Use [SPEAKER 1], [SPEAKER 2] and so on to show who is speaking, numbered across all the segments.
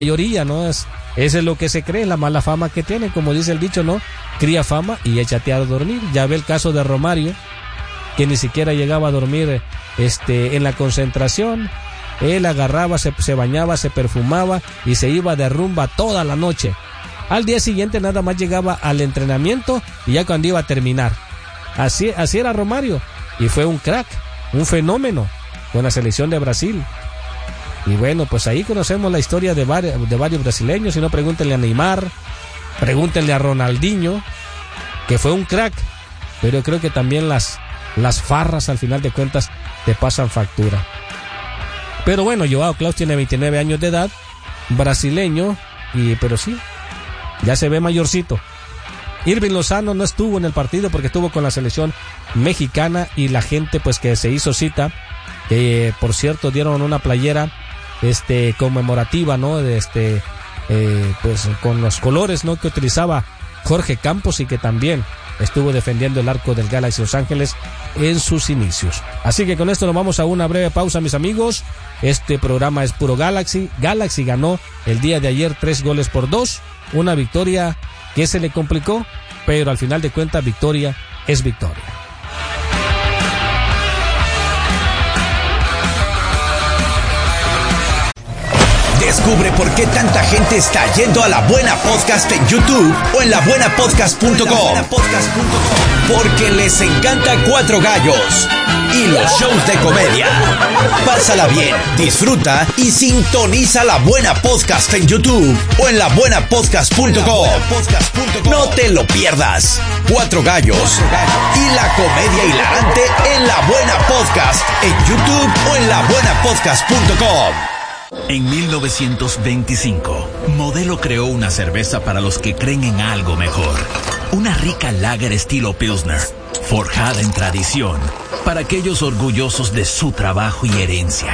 [SPEAKER 1] mayoría, ¿no? Eso es lo que se cree, la mala fama que tiene, como dice el dicho, ¿no? Cría fama y échate a dormir. Ya ve el caso de Romario, que ni siquiera llegaba a dormir en la concentración. Él agarraba, se bañaba, se perfumaba y se iba de rumba toda la noche. Al día siguiente nada más llegaba al entrenamiento y ya cuando iba a terminar. Así era Romario. Y fue un crack, un fenómeno con la selección de Brasil. Y bueno, pues ahí conocemos la historia de varios brasileños. Si no, pregúntenle a Neymar, pregúntenle a Ronaldinho, que fue un crack. Pero yo creo que también las farras al final de cuentas te pasan factura. Pero bueno, Joao Klaus tiene 29 años de edad, brasileño, pero sí, ya se ve mayorcito. Irving Lozano no estuvo en el partido porque estuvo con la selección mexicana y la gente pues que se hizo cita, que por cierto dieron una playera conmemorativa, ¿no? Pues con los colores, ¿no? que utilizaba Jorge Campos y que también estuvo defendiendo el arco del Galaxy Los Ángeles en sus inicios. Así que con esto nos vamos a una breve pausa, mis amigos. Este programa es puro Galaxy. Galaxy ganó el día de ayer 3-2, una victoria que se le complicó, pero al final de cuentas victoria es victoria.
[SPEAKER 2] Descubre por qué tanta gente está yendo a La Buena Podcast en YouTube o en labuenapodcast.com. Porque les encanta Cuatro Gallos y los shows de comedia. Pásala bien, disfruta y sintoniza La Buena Podcast en YouTube o en labuenapodcast.com. No te lo pierdas. Cuatro Gallos y la comedia hilarante en La Buena Podcast en YouTube o en labuenapodcast.com.
[SPEAKER 3] En 1925, Modelo creó una cerveza para los que creen en algo mejor. Una rica lager estilo Pilsner, forjada en tradición, para aquellos orgullosos de su trabajo y herencia.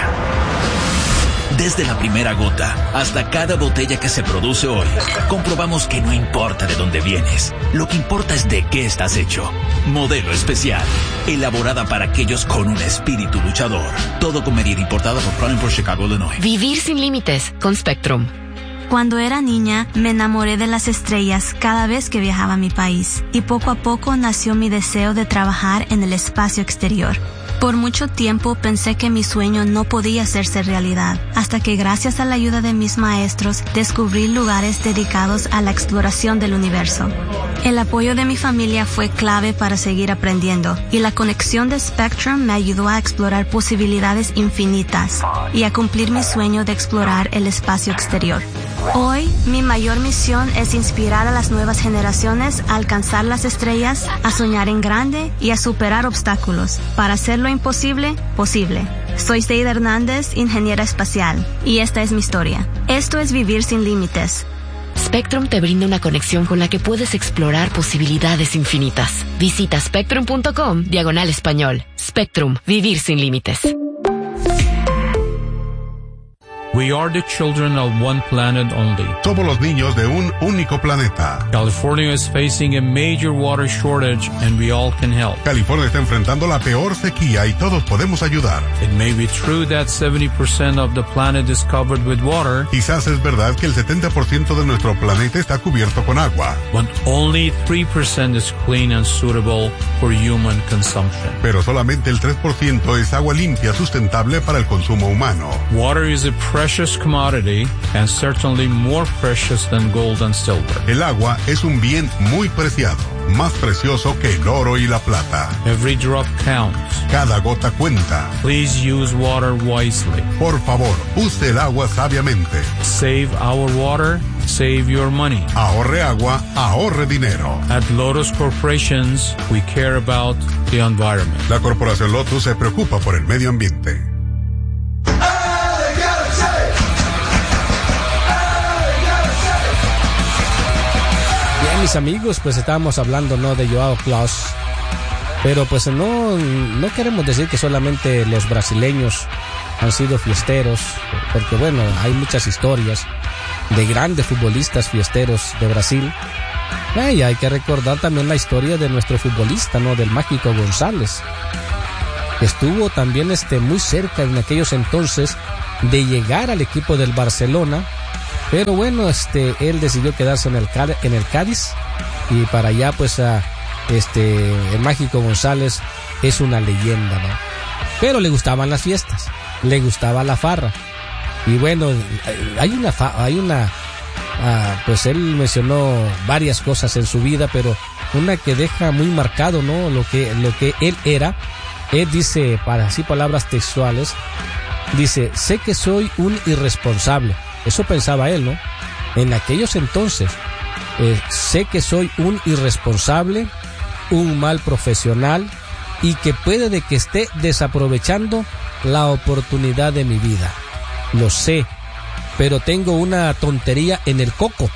[SPEAKER 3] Desde la primera gota hasta cada botella que se produce hoy, comprobamos que no importa de dónde vienes, lo que importa es de qué estás hecho. Modelo Especial, elaborada para aquellos con un espíritu luchador. Todo con medida, importada por Crown Imports, Chicago, Illinois.
[SPEAKER 4] Vivir sin límites con Spectrum.
[SPEAKER 5] Cuando era niña, me enamoré de las estrellas cada vez que viajaba a mi país, y poco a poco nació mi deseo de trabajar en el espacio exterior. Por mucho tiempo pensé que mi sueño no podía hacerse realidad, hasta que gracias a la ayuda de mis maestros descubrí lugares dedicados a la exploración del universo. El apoyo de mi familia fue clave para seguir aprendiendo, y la conexión de Spectrum me ayudó a explorar posibilidades infinitas y a cumplir mi sueño de explorar el espacio exterior. Hoy, mi mayor misión es inspirar a las nuevas generaciones a alcanzar las estrellas, a soñar en grande y a superar obstáculos para hacer lo imposible, posible. Soy Seida Hernández, ingeniera espacial, y esta es mi historia. Esto es Vivir sin Límites.
[SPEAKER 4] Spectrum te brinda una conexión con la que puedes explorar posibilidades infinitas. Visita spectrum.com/español. Spectrum, Vivir sin Límites.
[SPEAKER 6] We are the children of one planet only.
[SPEAKER 7] Somos los niños de un único planeta.
[SPEAKER 6] California is facing a major water shortage and we all can help.
[SPEAKER 7] California está enfrentando la peor sequía y todos podemos ayudar.
[SPEAKER 6] It may be true that 70% of the planet is covered with water.
[SPEAKER 7] Quizás es verdad que el 70% de nuestro planeta está cubierto con agua.
[SPEAKER 6] But only 3% is clean and suitable for human consumption.
[SPEAKER 7] Pero solamente el 3% es agua limpia sustentable para el consumo humano.
[SPEAKER 6] Water is a precious commodity and certainly more precious than gold and silver.
[SPEAKER 7] El agua es un bien muy preciado, más precioso que el oro y la plata.
[SPEAKER 6] Every drop counts.
[SPEAKER 7] Cada gota cuenta.
[SPEAKER 6] Please use water wisely.
[SPEAKER 7] Por favor, use el agua sabiamente.
[SPEAKER 6] Save our water, save your money.
[SPEAKER 7] Ahorre agua, ahorre dinero.
[SPEAKER 6] At Lotus Corporations, we care about the environment.
[SPEAKER 7] La corporación Lotus se preocupa por el medio ambiente.
[SPEAKER 1] Mis amigos, pues estábamos hablando, ¿no?, de Joao Klaus, pero pues no queremos decir que solamente los brasileños han sido fiesteros, porque bueno, hay muchas historias de grandes futbolistas fiesteros de Brasil. Y hay que recordar también la historia de nuestro futbolista, ¿no?, del Mágico González, que estuvo también muy cerca en aquellos entonces de llegar al equipo del Barcelona, Pero bueno, él decidió quedarse en el Cádiz, y para allá pues el Mágico González es una leyenda, ¿no? Pero le gustaban las fiestas, le gustaba la farra. Y bueno, pues él mencionó varias cosas en su vida, pero una que deja muy marcado, ¿no? Lo que él era. Él dice, para así palabras textuales, dice: sé que soy un irresponsable. Eso pensaba él, ¿no? En aquellos entonces, sé que soy un irresponsable, un mal profesional, y que puede de que esté desaprovechando la oportunidad de mi vida. Lo sé, pero tengo una tontería en el coco.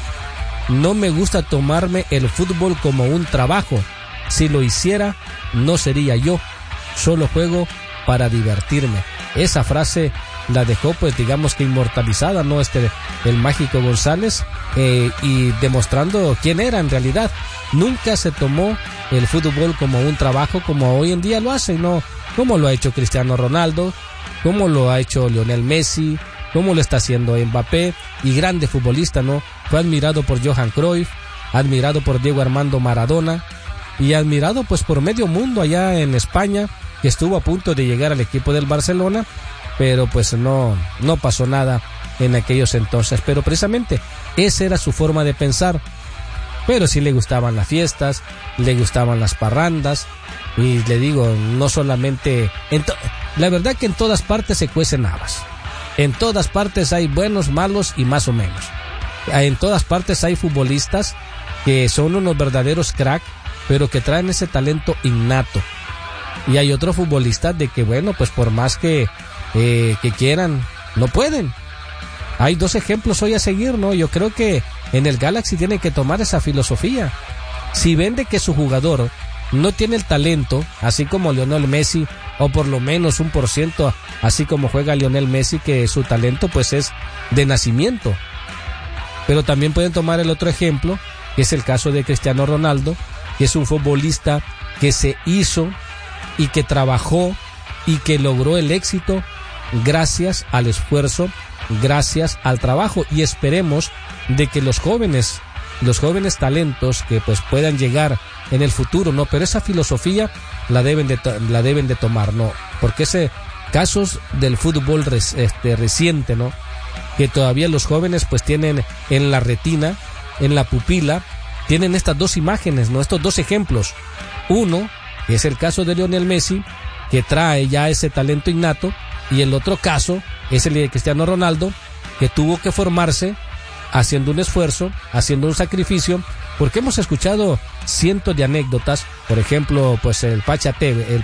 [SPEAKER 1] No me gusta tomarme el fútbol como un trabajo. Si lo hiciera, no sería yo. Solo juego para divertirme. Esa frase la dejó, pues digamos que inmortalizada, ¿no? El Mágico González, y demostrando quién era en realidad. Nunca se tomó el fútbol como un trabajo como hoy en día lo hacen, ¿no? Como lo ha hecho Cristiano Ronaldo, como lo ha hecho Lionel Messi, como lo está haciendo Mbappé, y grande futbolista, ¿no? Fue admirado por Johan Cruyff, admirado por Diego Armando Maradona, y admirado pues por medio mundo allá en España, que estuvo a punto de llegar al equipo del Barcelona, pero pues no pasó nada en aquellos entonces. Pero precisamente esa era su forma de pensar. Pero sí le gustaban las fiestas, le gustaban las parrandas, y le digo, no solamente... la verdad que en todas partes se cuecen habas. En todas partes hay buenos, malos y más o menos. En todas partes hay futbolistas que son unos verdaderos crack, pero que traen ese talento innato. Y hay otros futbolistas de que, bueno, pues por más que quieran, no pueden. Hay dos ejemplos hoy a seguir, ¿no? Yo creo que en el Galaxy tienen que tomar esa filosofía. Si ven de que su jugador no tiene el talento, así como Lionel Messi, o por lo menos 1%, así como juega Lionel Messi, que su talento pues es de nacimiento. Pero también pueden tomar el otro ejemplo, que es el caso de Cristiano Ronaldo, que es un futbolista que se hizo y que trabajó y que logró el éxito gracias al esfuerzo, gracias al trabajo, y esperemos de que los jóvenes talentos que pues puedan llegar en el futuro, ¿no? Pero esa filosofía la deben de tomar, ¿no? Porque ese casos del fútbol reciente, ¿no? Que todavía los jóvenes pues tienen en la retina, en la pupila, tienen estas dos imágenes, ¿no? Estos dos ejemplos. Uno, que es el caso de Lionel Messi, que trae ya ese talento innato, y el otro caso es el de Cristiano Ronaldo, que tuvo que formarse haciendo un esfuerzo, haciendo un sacrificio, porque hemos escuchado cientos de anécdotas. Por ejemplo, pues el Apache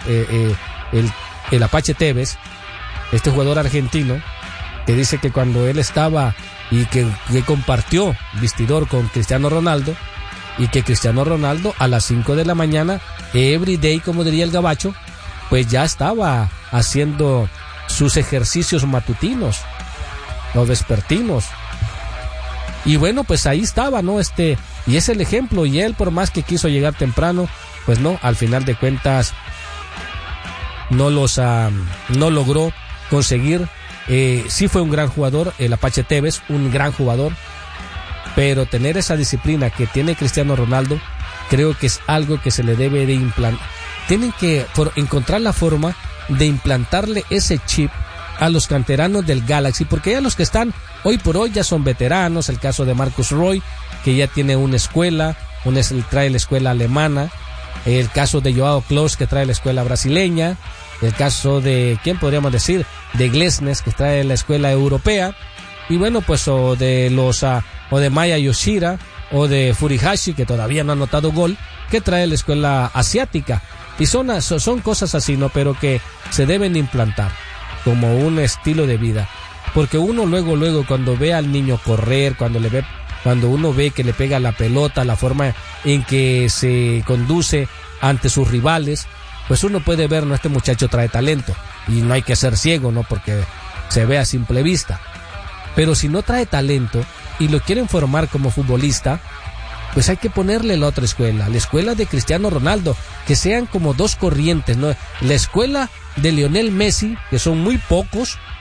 [SPEAKER 1] Tevez, este jugador argentino, que dice que cuando él estaba y que compartió vestidor con Cristiano Ronaldo, y que Cristiano Ronaldo a las 5 de la mañana, every day, como diría el gabacho, pues ya estaba haciendo sus ejercicios matutinos o vespertinos. Y bueno, pues ahí estaba, ¿no? Y es el ejemplo, y él, por más que quiso llegar temprano, pues no, al final de cuentas no logró conseguir. Sí fue un gran jugador, el Apache Tevez, un gran jugador, pero tener esa disciplina que tiene Cristiano Ronaldo, creo que es algo que se le debe de implantar. Tienen que encontrar la forma de implantarle ese chip a los canteranos del Galaxy, porque ya los que están hoy por hoy ya son veteranos. El caso de Marcus Roy, que ya tiene una escuela, trae la escuela alemana. El caso de Joao Klose, que trae la escuela brasileña. El caso de, ¿quién podríamos decir? De Glesnes, que trae la escuela europea. Y bueno, pues o de Maya Yoshida, o de Furihashi, que todavía no ha anotado gol, que trae la escuela asiática. Y son cosas así, ¿no? Pero que se deben implantar como un estilo de vida. Porque uno luego cuando ve al niño correr, cuando uno ve que le pega la pelota, la forma en que se conduce ante sus rivales, pues uno puede ver, ¿no? Este muchacho trae talento, y no hay que ser ciego, ¿no? Porque se ve a simple vista. Pero si no trae talento y lo quieren formar como futbolista, pues hay que ponerle la otra escuela, la escuela de Cristiano Ronaldo, que sean como dos corrientes, ¿no? La escuela de Lionel Messi, que son muy pocos,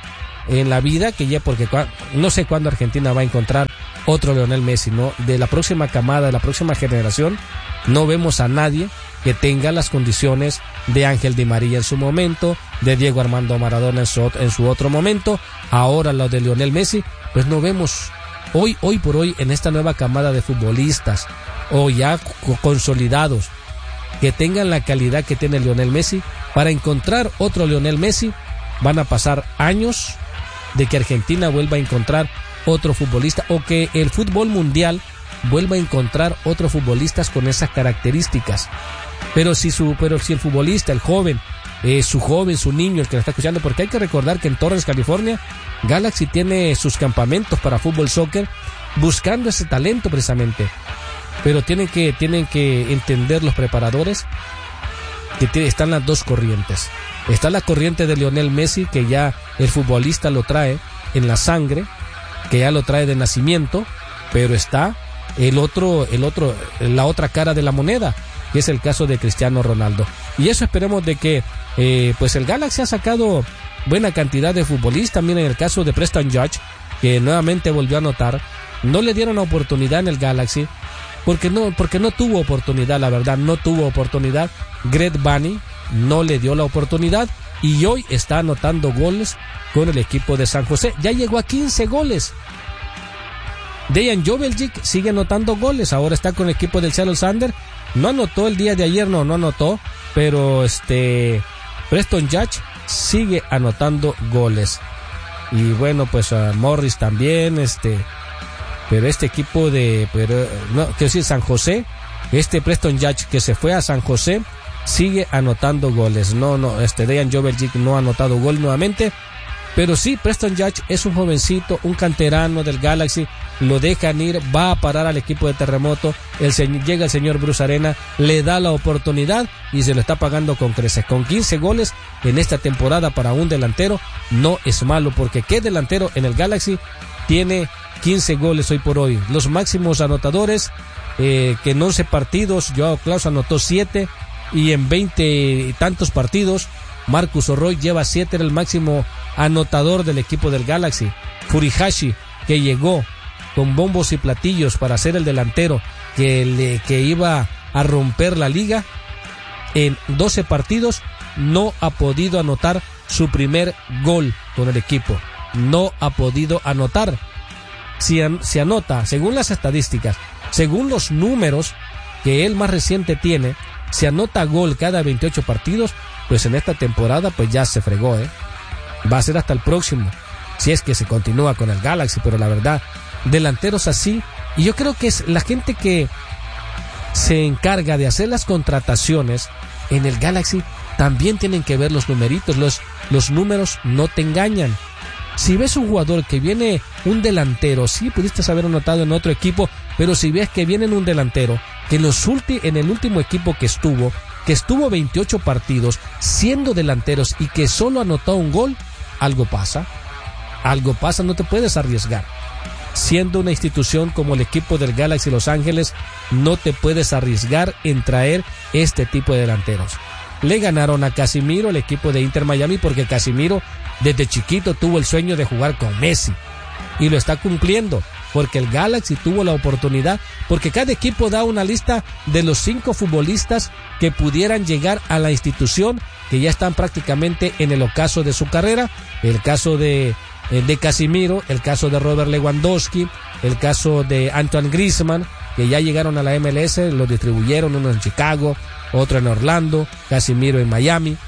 [SPEAKER 1] en la vida, que ya porque no sé cuándo Argentina va a encontrar otro Lionel Messi, ¿no? De la próxima camada, de la próxima generación, no vemos a nadie que tenga las condiciones de Ángel Di María en su momento, de Diego Armando Maradona en su otro momento, ahora lo de Lionel Messi, pues no vemos hoy por hoy en esta nueva camada de futbolistas o ya consolidados que tengan la calidad que tiene Lionel Messi. Para encontrar otro Lionel Messi van a pasar años de que Argentina vuelva a encontrar otro futbolista o que el fútbol mundial vuelva a encontrar otros futbolistas con esas características. Pero si el futbolista, el joven, su niño, el que lo está escuchando, porque hay que recordar que en Torrance, California, Galaxy tiene sus campamentos para fútbol soccer buscando ese talento precisamente. Pero tienen que entender los preparadores que están las dos corrientes. Está la corriente de Lionel Messi, que ya el futbolista lo trae en la sangre, que ya lo trae de nacimiento, pero está la otra cara de la moneda, que es el caso de Cristiano Ronaldo. Y eso esperemos de que pues el Galaxy ha sacado buena cantidad de futbolistas. Miren el caso de Preston Judge, que nuevamente volvió a anotar. No le dieron la oportunidad en el Galaxy porque no tuvo oportunidad, la verdad, no tuvo oportunidad. Greg Vanney no le dio la oportunidad y hoy está anotando goles con el equipo de San José. Ya llegó a 15 goles. Dejan Joveljic sigue anotando goles, ahora está con el equipo del Seattle Sounders. No anotó el día de ayer, no anotó, pero Preston Judge sigue anotando goles. Y bueno, pues Morris también, pero este equipo San José, Preston Judge que se fue a San José, sigue anotando goles. Dejan Joveljic no ha anotado gol nuevamente, pero sí, Preston Judge es un jovencito, un canterano del Galaxy, lo dejan ir, va a parar al equipo de Terremoto, llega el señor Bruce Arena, le da la oportunidad y se lo está pagando con creces. Con 15 goles en esta temporada para un delantero no es malo, porque ¿qué delantero en el Galaxy tiene 15 goles hoy por hoy? Los máximos anotadores, que en 11 partidos, Joao Klaus anotó 7, y en 20 y tantos partidos, Marcus Orroy lleva 7, era el máximo anotador del equipo del Galaxy. Furihashi, que llegó con bombos y platillos para ser el delantero que iba a romper la liga, en 12 partidos no ha podido anotar su primer gol con el equipo. No ha podido anotar. Si anota, según las estadísticas, según los números que él más reciente tiene, si anota gol cada 28 partidos, pues en esta temporada pues ya se fregó, va a ser hasta el próximo, si es que se continúa con el Galaxy. Pero la verdad, delanteros así, y yo creo que es la gente que se encarga de hacer las contrataciones en el Galaxy, también tienen que ver los numeritos. Los números no te engañan. Si ves un jugador que viene, un delantero, sí pudiste haber anotado en otro equipo, pero si ves que viene un delantero que en el último equipo que estuvo 28 partidos siendo delanteros y que solo anotó un gol, algo pasa, no te puedes arriesgar. Siendo una institución como el equipo del Galaxy Los Ángeles, no te puedes arriesgar en traer este tipo de delanteros. Le ganaron a Casimiro, el equipo de Inter Miami, porque Casimiro desde chiquito tuvo el sueño de jugar con Messi y lo está cumpliendo, porque el Galaxy tuvo la oportunidad, porque cada equipo da una lista de los 5 futbolistas que pudieran llegar a la institución, que ya están prácticamente en el ocaso de su carrera. El caso de Casimiro, el caso de Robert Lewandowski, el caso de Antoine Griezmann, que ya llegaron a la MLS, lo distribuyeron, uno en Chicago, otro en Orlando, Casimiro en Miami.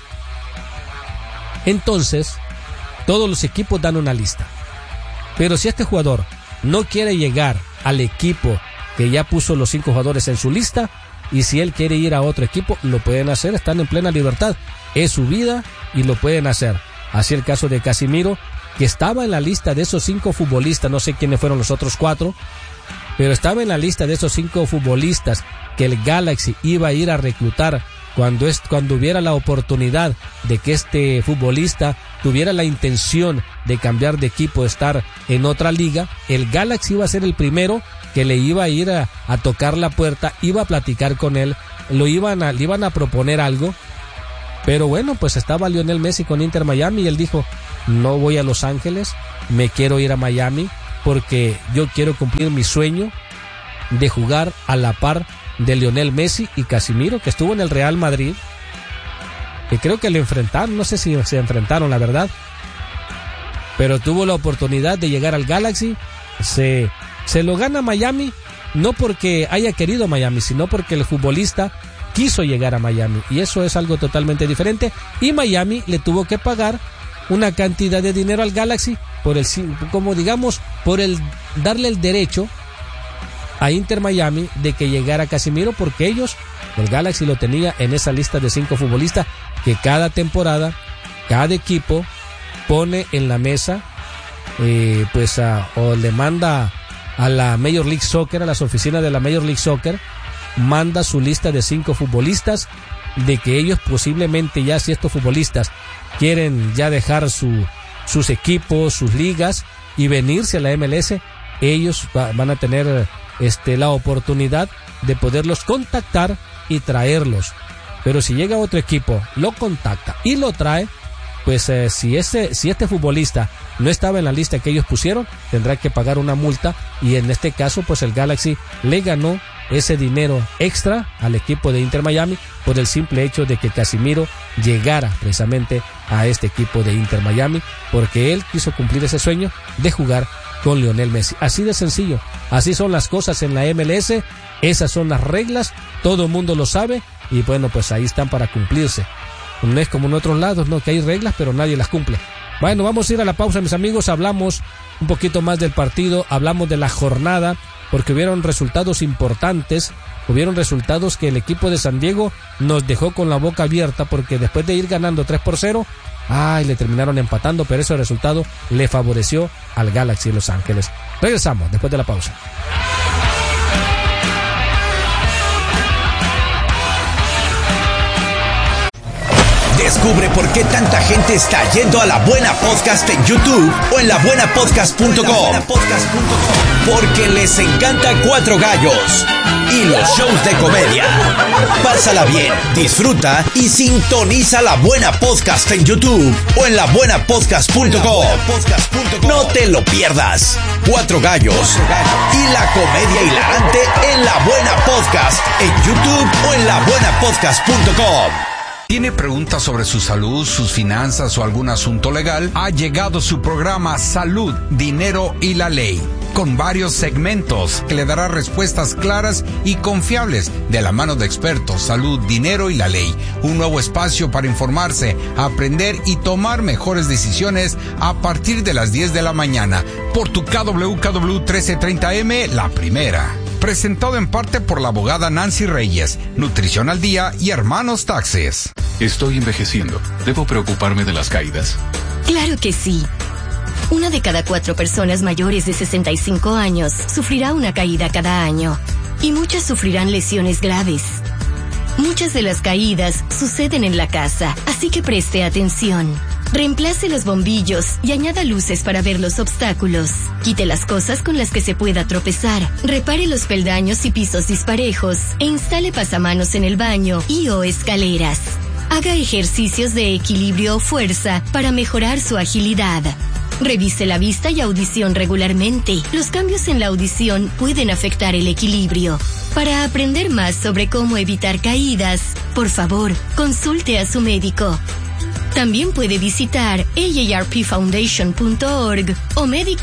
[SPEAKER 1] Entonces, todos los equipos dan una lista. Pero si este jugador no quiere llegar al equipo que ya puso los 5 jugadores en su lista, y si él quiere ir a otro equipo, lo pueden hacer, están en plena libertad. Es su vida y lo pueden hacer. Así el caso de Casimiro, que estaba en la lista de esos 5 futbolistas, no sé quiénes fueron los otros 4, pero estaba en la lista de esos 5 futbolistas que el Galaxy iba a ir a reclutar cuando hubiera la oportunidad de que este futbolista tuviera la intención de cambiar de equipo, estar en otra liga. El Galaxy iba a ser el primero que le iba a ir a tocar la puerta, iba a platicar con él, le iban a proponer algo. Pero bueno, pues estaba Lionel Messi con Inter Miami y él dijo: no voy a Los Ángeles, me quiero ir a Miami porque yo quiero cumplir mi sueño de jugar a la par de Lionel Messi y Casemiro, que estuvo en el Real Madrid, que creo que le enfrentaron, no sé si se enfrentaron, la verdad, pero tuvo la oportunidad de llegar al Galaxy, se lo gana Miami, no porque haya querido Miami, sino porque el futbolista quiso llegar a Miami, y eso es algo totalmente diferente, y Miami le tuvo que pagar una cantidad de dinero al Galaxy por el darle el derecho a Inter Miami de que llegara Casemiro, porque ellos, el Galaxy lo tenía en esa lista de 5 futbolistas que cada temporada, cada equipo pone en la mesa, o le manda a la Major League Soccer, a las oficinas de la Major League Soccer, manda su lista de 5 futbolistas, de que ellos posiblemente ya, si estos futbolistas quieren ya dejar sus equipos, sus ligas y venirse a la MLS, ellos van a tener la oportunidad de poderlos contactar y traerlos. Pero si llega otro equipo, lo contacta y lo trae, pues si este futbolista no estaba en la lista que ellos pusieron, tendrá que pagar una multa, y en este caso pues el Galaxy le ganó ese dinero extra al equipo de Inter Miami por el simple hecho de que Casemiro llegara precisamente a este equipo de Inter Miami, porque él quiso cumplir ese sueño de jugar con Lionel Messi. Así de sencillo, así son las cosas en la MLS, esas son las reglas, todo el mundo lo sabe, y bueno, pues ahí están para cumplirse. No es como en otros lados, ¿no?, que hay reglas pero nadie las cumple. Bueno, vamos a ir a la pausa, mis amigos, hablamos un poquito más del partido, hablamos de la jornada, porque hubieron resultados importantes, hubieron resultados que el equipo de San Diego nos dejó con la boca abierta, porque después de ir ganando 3-0, le terminaron empatando, pero ese resultado le favoreció al Galaxy de Los Ángeles. Regresamos después de la pausa.
[SPEAKER 2] Descubre por qué tanta gente está yendo a La Buena Podcast en YouTube o en labuenapodcast.com. Porque les encanta Cuatro Gallos y los shows de comedia. Pásala bien, disfruta y sintoniza La Buena Podcast en YouTube o en labuenapodcast.com. No te lo pierdas. Cuatro Gallos y la comedia hilarante en La Buena Podcast en YouTube o en labuenapodcast.com.
[SPEAKER 8] ¿Tiene preguntas sobre su salud, sus finanzas o algún asunto legal? Ha llegado su programa Salud, Dinero y la Ley, con varios segmentos que le dará respuestas claras y confiables de la mano de expertos. Salud, Dinero y la Ley, un nuevo espacio para informarse, aprender y tomar mejores decisiones a partir de las 10 de la mañana por tu KWKW 1330M, la primera. Presentado en parte por la abogada Nancy Reyes, Nutrición al Día y Hermanos Taxes.
[SPEAKER 9] Estoy envejeciendo. ¿Debo preocuparme de las caídas?
[SPEAKER 10] Claro que sí. 1 de cada 4 personas mayores de 65 años sufrirá una caída cada año, y muchas sufrirán lesiones graves. Muchas de las caídas suceden en la casa, así que preste atención. Reemplace los bombillos y añada luces para ver los obstáculos. Quite las cosas con las que se pueda tropezar. Repare los peldaños y pisos disparejos e instale pasamanos en el baño o escaleras. Haga ejercicios de equilibrio o fuerza para mejorar su agilidad. Revise la vista y audición regularmente. Los cambios en la audición pueden afectar el equilibrio. Para aprender más sobre cómo evitar caídas, por favor, consulte a su médico. También puede visitar aarpfoundation.org o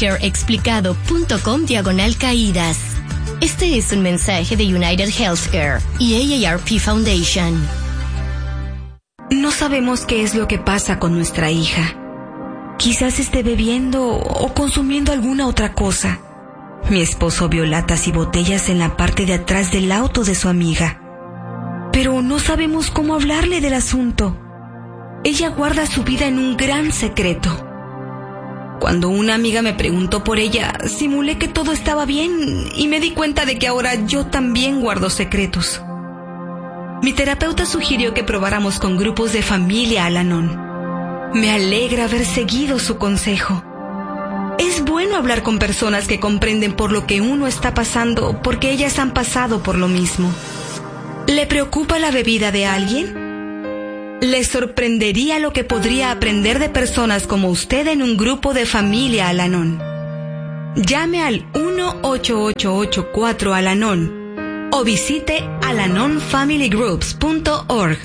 [SPEAKER 10] medicareexplicado.com/caídas. Este es un mensaje de United Healthcare y AARP Foundation.
[SPEAKER 11] No sabemos qué es lo que pasa con nuestra hija. Quizás esté bebiendo o consumiendo alguna otra cosa. Mi esposo vio latas y botellas en la parte de atrás del auto de su amiga. Pero no sabemos cómo hablarle del asunto. Ella guarda su vida en un gran secreto. Cuando una amiga me preguntó por ella, simulé que todo estaba bien y me di cuenta de que ahora yo también guardo secretos. Mi terapeuta sugirió que probáramos con grupos de familia Al-Anon. Me alegra haber seguido su consejo. Es bueno hablar con personas que comprenden por lo que uno está pasando, porque ellas han pasado por lo mismo. ¿Le preocupa la bebida de alguien? Les sorprendería lo que podría aprender de personas como usted en un grupo de familia Al-Anon. Llame al 1-8884 o visite alanonfamilygroups.org.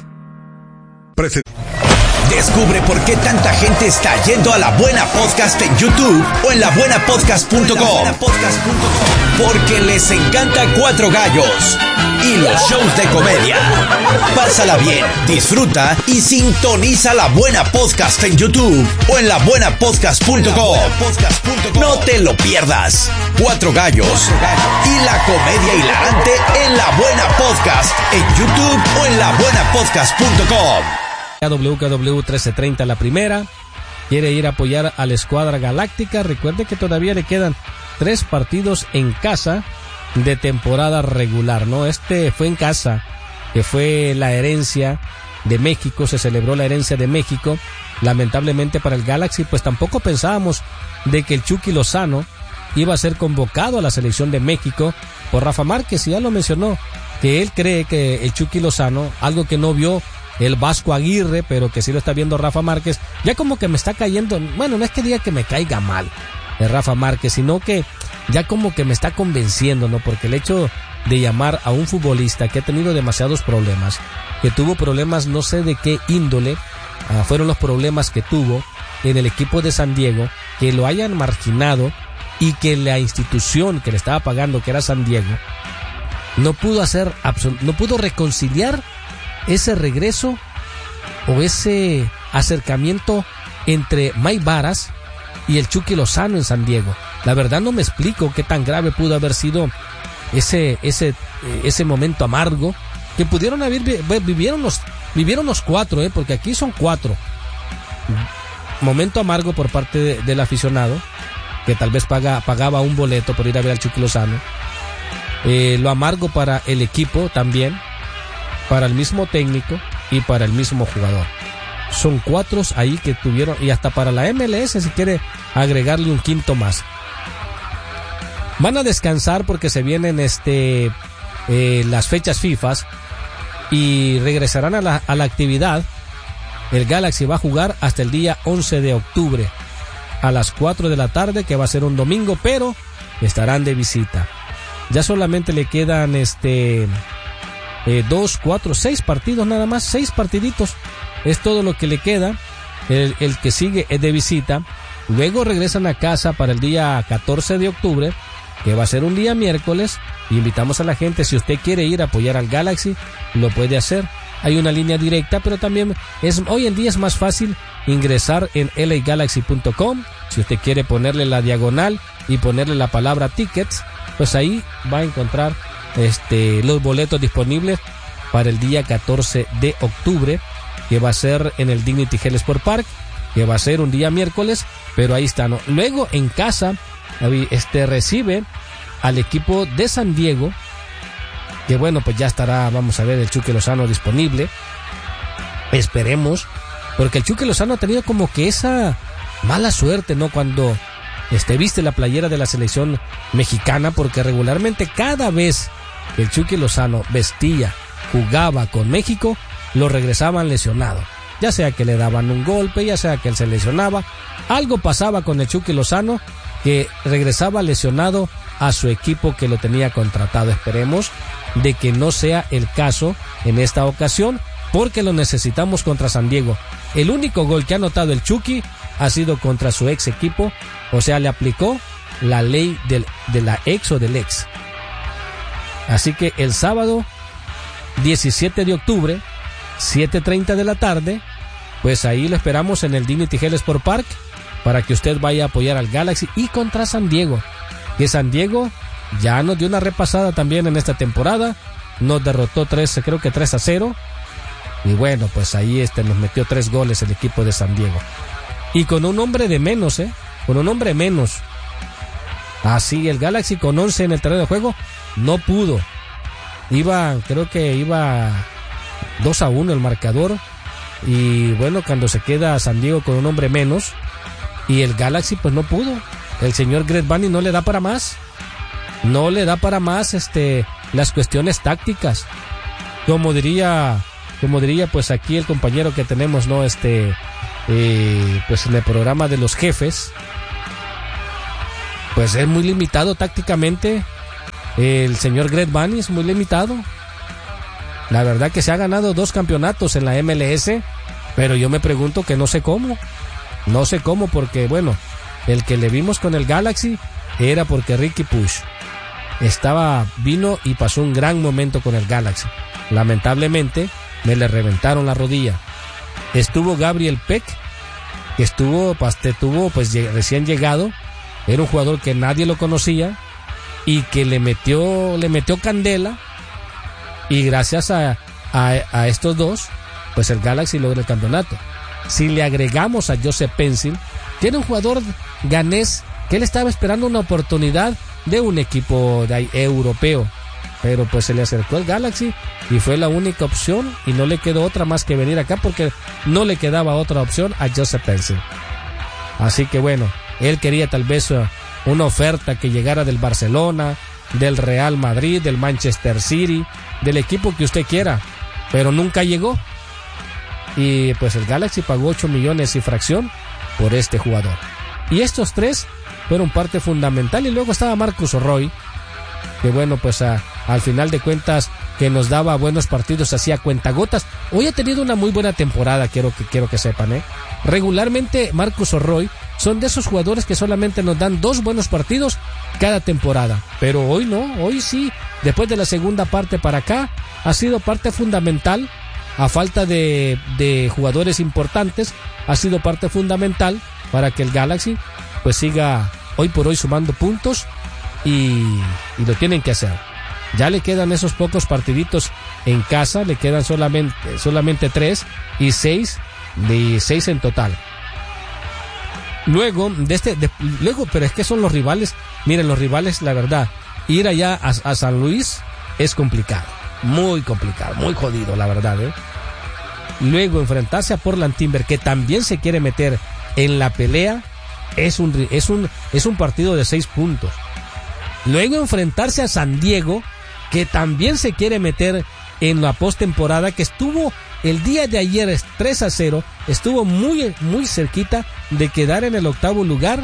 [SPEAKER 2] Descubre por qué tanta gente está yendo a La Buena Podcast en YouTube o en labuenapodcast.com. Porque les encanta Cuatro Gallos y los shows de comedia. Pásala bien, disfruta y sintoniza La Buena Podcast en YouTube o en labuenapodcast.com. No te lo pierdas. Cuatro Gallos y la comedia hilarante en La Buena Podcast en YouTube o en labuenapodcast.com.
[SPEAKER 1] WKW 1330 la primera. Quiere ir a apoyar a la Escuadra Galáctica. Recuerde que todavía le quedan 3 partidos en casa de temporada regular, ¿no? Este fue en casa, que fue la herencia de México, se celebró la herencia de México. Lamentablemente para el Galaxy, pues tampoco pensábamos de que el Chucky Lozano iba a ser convocado a la selección de México por Rafa Márquez, y ya lo mencionó, que él cree que el Chucky Lozano, algo que no vio el Vasco Aguirre, pero que sí lo está viendo Rafa Márquez, ya como que me está cayendo, bueno, no es que diga que me caiga mal de Rafa Márquez, sino que ya como que me está convenciendo, ¿no? Porque el hecho de llamar a un futbolista que ha tenido demasiados problemas, que tuvo problemas no sé de qué índole, fueron los problemas que tuvo en el equipo de San Diego, que lo hayan marginado y que la institución que le estaba pagando, que era San Diego, no pudo hacer, no pudo reconciliar ese regreso o ese acercamiento entre Mike Varas y el Chucky Lozano en San Diego. La verdad no me explico qué tan grave pudo haber sido ese momento amargo que pudieron haber vivieron los 4, porque aquí son 4. Momento amargo por parte del aficionado, que tal vez pagaba un boleto por ir a ver al Chucky Lozano. Lo amargo para el equipo también, para el mismo técnico y para el mismo jugador. Son 4 ahí que tuvieron, y hasta para la MLS si quiere agregarle un quinto más. Van a descansar porque se vienen las fechas FIFA y regresarán a la actividad. El Galaxy va a jugar hasta el día 11 de octubre a las 4 de la tarde, que va a ser un domingo, pero estarán de visita. Ya solamente le quedan 2, 4, 6 partidos nada más, 6 partiditos. Es todo lo que le queda. El que sigue es de visita. Luego regresan a casa para el día 14 de octubre, que va a ser un día miércoles. Y invitamos a la gente, si usted quiere ir a apoyar al Galaxy, lo puede hacer. Hay una línea directa, pero también hoy en día es más fácil ingresar en lagalaxy.com. Si usted quiere ponerle la diagonal y ponerle la palabra tickets, pues ahí va a encontrar los boletos disponibles para el día 14 de octubre, que va a ser en el Dignity Health Sport Park, que va a ser un día miércoles, pero ahí está, ¿no? Luego en casa recibe al equipo de San Diego, que bueno, pues ya estará, vamos a ver, el Chucky Lozano disponible. Esperemos, porque el Chucky Lozano ha tenido como que esa mala suerte, ¿no? Cuando viste la playera de la selección mexicana, porque regularmente cada vez que el Chucky Lozano jugaba con México, lo regresaban lesionado. Ya sea que le daban un golpe, ya sea que él se lesionaba. Algo pasaba con el Chucky Lozano, que regresaba lesionado a su equipo que lo tenía contratado. Esperemos de que no sea el caso en esta ocasión, porque lo necesitamos contra San Diego. El único gol que ha anotado el Chucky ha sido contra su ex equipo, o sea, le aplicó la ley de la ex o del ex. Así que el sábado 17 de octubre, 7:30 de la tarde, pues ahí lo esperamos en el Dignity Health Sport Park para que usted vaya a apoyar al Galaxy y contra San Diego, que San Diego ya nos dio una repasada también en esta temporada, nos derrotó 3-0, y bueno, pues ahí nos metió 3 goles el equipo de San Diego, y con un hombre de menos, con un hombre menos. Así el Galaxy con 11 en el terreno de juego no pudo, creo que iba 2-1 el marcador, y bueno, cuando se queda San Diego con un hombre menos y el Galaxy pues no pudo, el señor Greg Vanney no le da para más, las cuestiones tácticas, como diría como diría pues aquí el compañero que tenemos, ¿no? Pues en el programa de los jefes, pues es muy limitado tácticamente. El señor Greg Vanney es muy limitado. La verdad que se ha ganado 2 campeonatos en la MLS, pero yo me pregunto que no sé cómo, porque bueno, el que le vimos con el Galaxy era porque Riqui Puig vino y pasó un gran momento con el Galaxy. Lamentablemente me le reventaron la rodilla. Estuvo Gabriel Peck, que estuvo pues recién llegado, era un jugador que nadie lo conocía y que le metió candela, y gracias a estos dos pues el Galaxy logra el campeonato. Si le agregamos a Joseph Pencil, que era un jugador ganés, que él estaba esperando una oportunidad de un equipo europeo, pero pues se le acercó el Galaxy y fue la única opción, y no le quedó otra más que venir acá, porque no le quedaba otra opción a Joseph Pencil. Así que bueno, él quería tal vez una oferta que llegara del Barcelona, del Real Madrid, del Manchester City, del equipo que usted quiera, pero nunca llegó. Y pues el Galaxy pagó 8 millones y fracción por este jugador. Y estos 3 fueron parte fundamental. Y luego estaba Marcus Roy, que bueno, pues al final de cuentas que nos daba buenos partidos, hacía cuentagotas. Hoy ha tenido una muy buena temporada, quiero que sepan, Regularmente Marcus Roy son de esos jugadores que solamente nos dan 2 buenos partidos cada temporada, pero hoy no, hoy sí, después de la segunda parte para acá, ha sido parte fundamental. A falta de jugadores importantes, ha sido parte fundamental para que el Galaxy pues siga hoy por hoy sumando puntos, y lo tienen que hacer. Ya le quedan esos pocos partiditos en casa, le quedan solamente 3 y 6 en total. Luego pero es que son los rivales. Miren, los rivales, la verdad, ir allá a San Luis es complicado. Muy complicado, muy jodido, la verdad, Luego enfrentarse a Portland Timber, que también se quiere meter en la pelea, es un partido de 6 puntos. Luego enfrentarse a San Diego, que también se quiere meter en la postemporada, que estuvo el día de ayer 3-0, estuvo muy, muy cerquita de quedar en el 8º lugar,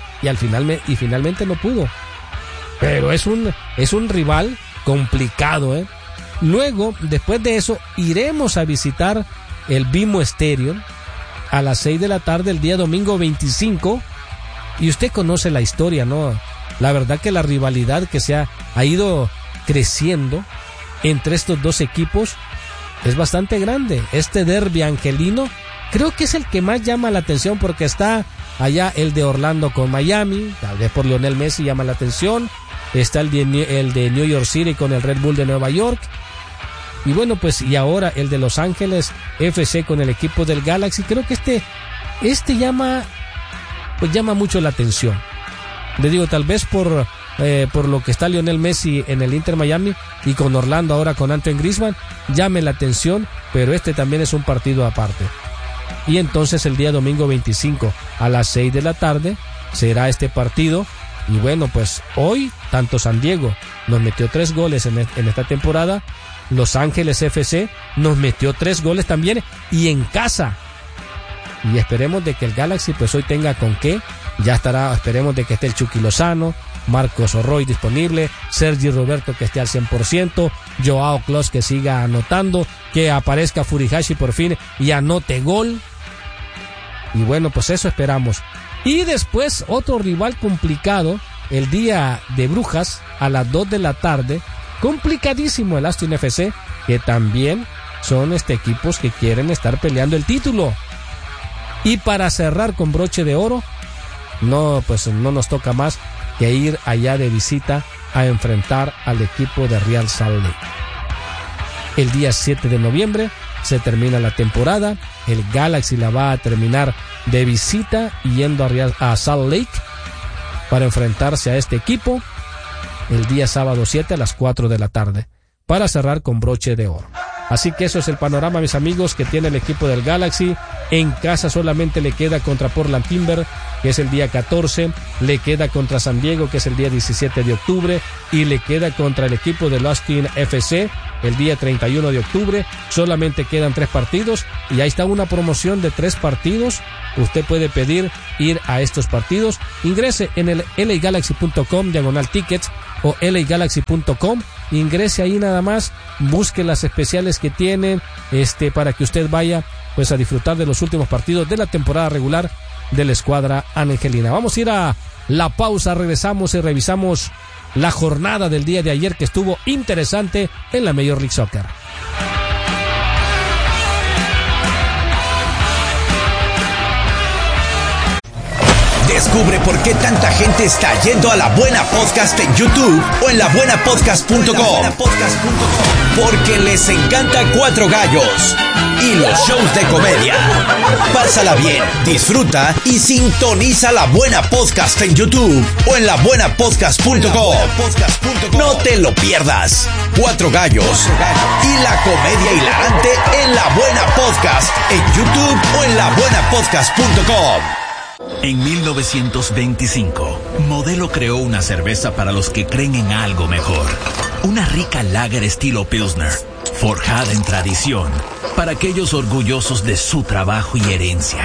[SPEAKER 1] y finalmente no pudo. Pero es un rival complicado, Luego, después de eso, iremos a visitar el BMO Stadium a las 6 de la tarde el día domingo 25. Y usted conoce la historia, ¿no? La verdad que la rivalidad que ha ido creciendo entre estos dos equipos es bastante grande. Este derbi angelino creo que es el que más llama la atención, porque está allá el de Orlando con Miami, tal vez por Lionel Messi llama la atención. Está el de New York City con el Red Bull de Nueva York. Y bueno, pues y ahora el de Los Ángeles FC con el equipo del Galaxy. Creo que este llama mucho la atención. Le digo, tal vez por lo que está Lionel Messi en el Inter Miami, y con Orlando ahora con Antoine Griezmann, llame la atención, pero este también es un partido aparte. Y entonces el día domingo 25 a las 6 de la tarde será este partido. Y bueno, pues hoy tanto San Diego nos metió 3 goles en esta temporada, Los Ángeles FC nos metió 3 goles también, y en casa. Y esperemos de que el Galaxy pues hoy tenga con qué. Ya estará, esperemos de que esté el Chucky Lozano, Marcos Roy disponible, Sergi Roberto que esté al 100%, Joao Klos que siga anotando, que aparezca Furihashi por fin y anote gol. Y bueno, pues eso esperamos. Y después otro rival complicado, el día de Brujas a las 2 de la tarde, complicadísimo el Austin FC, que también son equipos que quieren estar peleando el título. Y para cerrar con broche de oro, no nos toca más que ir allá de visita a enfrentar al equipo de Real Salt Lake. El día 7 de noviembre se termina la temporada, el Galaxy la va a terminar de visita yendo a Salt Lake para enfrentarse a este equipo el día sábado 7 a las 4 de la tarde, para cerrar con broche de oro. Así que eso es el panorama, mis amigos, que tiene el equipo del Galaxy. En casa solamente le queda contra Portland Timber, que es el día 14, le queda contra San Diego, que es el día 17 de octubre, y le queda contra el equipo del Austin FC el día 31 de octubre. Solamente quedan 3 partidos y ahí está una promoción de 3 partidos. Usted puede pedir ir a estos partidos. Ingrese en el lagalaxy.com/tickets o lagalaxy.com. Ingrese ahí nada más, busque las especiales que tienen para que usted vaya pues a disfrutar de los últimos partidos de la temporada regular de la escuadra angelina. Vamos a ir a la pausa, regresamos y revisamos la jornada del día de ayer, que estuvo interesante en la Major League Soccer.
[SPEAKER 2] Descubre por qué tanta gente está yendo a La Buena Podcast en YouTube o en labuenapodcast.com. Porque les encanta Cuatro Gallos y los shows de comedia. Pásala bien, disfruta y sintoniza La Buena Podcast en YouTube o en labuenapodcast.com. No te lo pierdas. Cuatro Gallos y la comedia hilarante en La Buena Podcast en YouTube o en labuenapodcast.com.
[SPEAKER 3] En 1925, Modelo creó una cerveza para los que creen en algo mejor. Una rica lager estilo Pilsner, forjada en tradición, para aquellos orgullosos de su trabajo y herencia.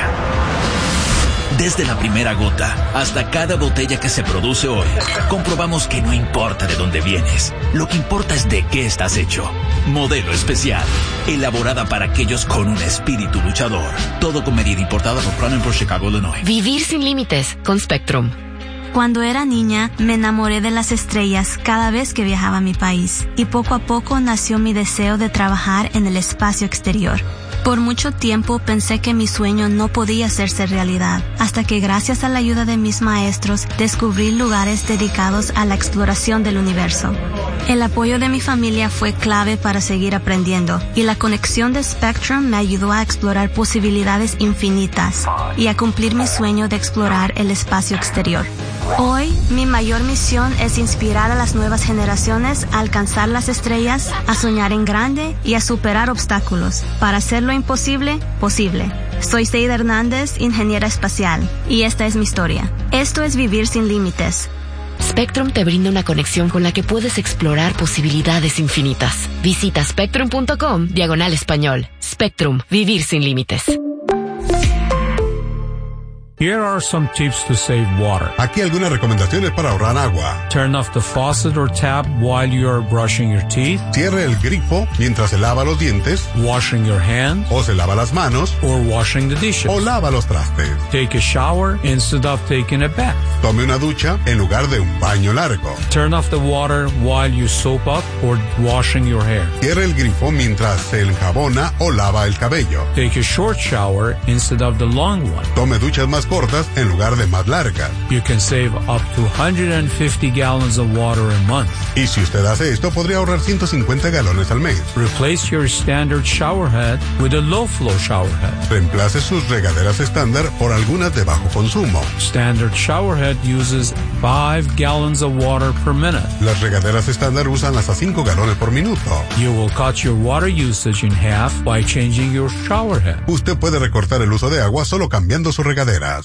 [SPEAKER 3] Desde la primera gota hasta cada botella que se produce hoy, comprobamos que no importa de dónde vienes, lo que importa es de qué estás hecho. Modelo Especial, elaborada para aquellos con un espíritu luchador. Todo con medida, importada por Cronenberg, Chicago, Illinois.
[SPEAKER 4] Vivir sin límites con Spectrum.
[SPEAKER 5] Cuando era niña, me enamoré de las estrellas cada vez que viajaba a mi país, y poco a poco nació mi deseo de trabajar en el espacio exterior. Por mucho tiempo pensé que mi sueño no podía hacerse realidad, hasta que gracias a la ayuda de mis maestros descubrí lugares dedicados a la exploración del universo. El apoyo de mi familia fue clave para seguir aprendiendo, y la conexión de Spectrum me ayudó a explorar posibilidades infinitas y a cumplir mi sueño de explorar el espacio exterior. Hoy, mi mayor misión es inspirar a las nuevas generaciones a alcanzar las estrellas, a soñar en grande y a superar obstáculos para hacer lo imposible posible. Soy Seida Hernández, ingeniera espacial, y esta es mi historia. Esto es Vivir sin Límites.
[SPEAKER 4] Spectrum te brinda una conexión con la que puedes explorar posibilidades infinitas. Visita spectrum.com/español. Spectrum, vivir sin límites.
[SPEAKER 6] Here are some tips to save water.
[SPEAKER 7] Aquí algunas recomendaciones para ahorrar agua.
[SPEAKER 6] Turn off the faucet or tap while you are brushing your teeth.
[SPEAKER 7] Cierre el grifo mientras se lava los dientes.
[SPEAKER 6] Washing your hands.
[SPEAKER 7] O se lava las manos.
[SPEAKER 6] Or washing the dishes.
[SPEAKER 7] O lava los trastes.
[SPEAKER 6] Take a shower instead of taking a bath.
[SPEAKER 7] Tome una ducha en lugar de un baño largo.
[SPEAKER 6] Turn off the water while you soap up or washing your hair.
[SPEAKER 7] Cierre el grifo mientras se enjabona o lava el cabello.
[SPEAKER 6] Take a short shower instead of the long one.
[SPEAKER 7] Tome duchas más cortas en lugar de más largas.
[SPEAKER 6] You can save up to 150 gallons of water a month.
[SPEAKER 7] Y si usted hace esto, podría ahorrar 150 galones al mes.
[SPEAKER 6] Replace your standard shower head with a low flow shower head.
[SPEAKER 7] Reemplace sus regaderas estándar por algunas de bajo consumo.
[SPEAKER 6] Standard shower head uses 5 gallons of water per minute.
[SPEAKER 7] Las regaderas estándar usan hasta 5 galones por minuto.
[SPEAKER 6] You will cut your water usage in half by changing your shower head.
[SPEAKER 7] Usted puede recortar el uso de agua solo cambiando sus regaderas.